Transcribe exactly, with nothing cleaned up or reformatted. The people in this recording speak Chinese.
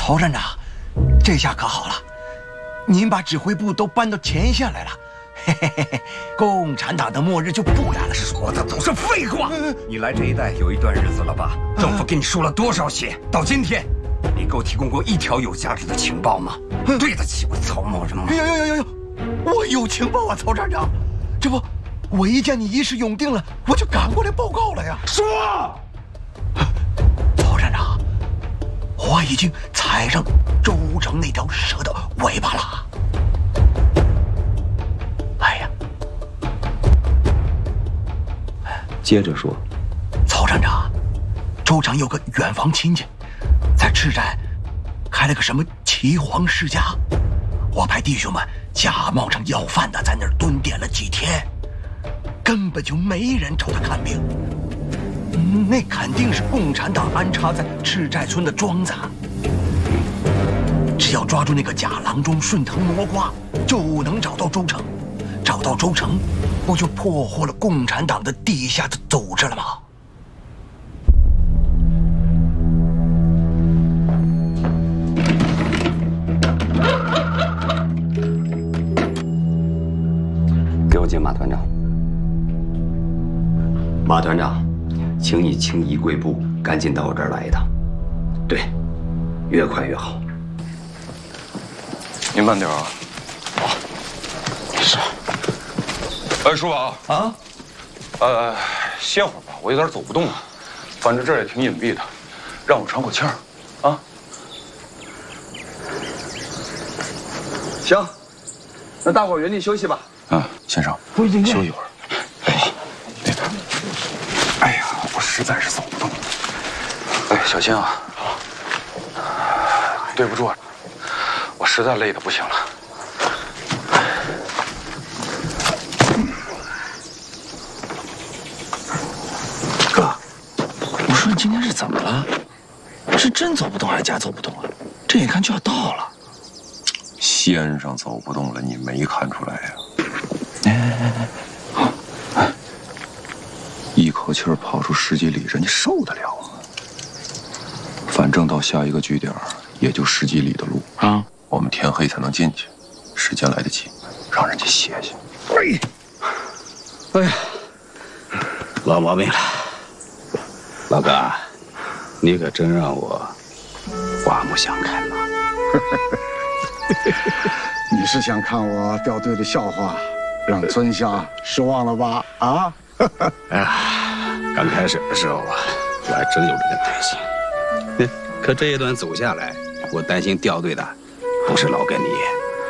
曹站长，这下可好了，您把指挥部都搬到前线来了，嘿嘿嘿嘿，共产党的末日就不远了。 说的都是废话！你来这一带有一段日子了吧？政府给你输了多少血？到今天，你给我提供过一条有价值的情报吗？对得起我曹某人吗？ 呦呦呦呦呦，我有情报啊，曹站长，这不，我一见你一事永定了，我就赶过来报告了呀。 说， 曹站长，我已经踩上周成那条蛇的尾巴了。哎呀， 接着说， 曹站长，周成有个远房亲戚，在赤寨开了个什么岐黄世家，我派弟兄们假冒成要饭的，在那儿蹲点了几天，根本就没人找他看病。嗯，那肯定是共产党安插在赤寨村的庄子。只要抓住那个假郎中顺藤摸瓜，就能找到周成。找到周成，不就破获了共产党的地下的组织了吗？ 给我见马团长。马团长，请你轻移贵部，赶紧到我这儿来一趟。对，越快越好。 您慢点啊。好。是。哎，叔宝啊， 呃，歇会儿吧，我有点走不动了。反正这儿也挺隐蔽的，让我喘口气儿，啊。 行，那大伙儿原地休息吧。 嗯，先生， 不一定休一会儿。哎，那边。哎呀，我实在是走不动了。哎，小心啊！对不住啊，我实在累得不行了。 哥，我说你今天是怎么了？是真走不动还是假走不动啊？这眼看就要到了。 先生走不动了，你没看出来呀？ 哎哎哎哎，好，哎， 一口气儿跑出十几里，人家受得了吗？反正到下一个据点也就十几里的路啊，我们天黑才能进去，时间来得及，让人家歇歇。 哎，哎呀，老毛病了，老哥，你可真让我刮目相看呐！ 你是想看我掉队的笑话，让村下失望了吧？啊！ 哎呀，刚开始的时候啊，我还真有这个担心。可这一段走下来，我担心掉队的不是老跟你，